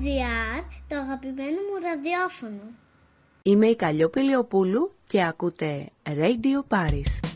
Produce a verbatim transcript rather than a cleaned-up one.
τζι άρ, το αγαπημένο μου ραδιόφωνο. Είμαι η Καλλιόπη Λεοπούλου και ακούτε Radio Paris.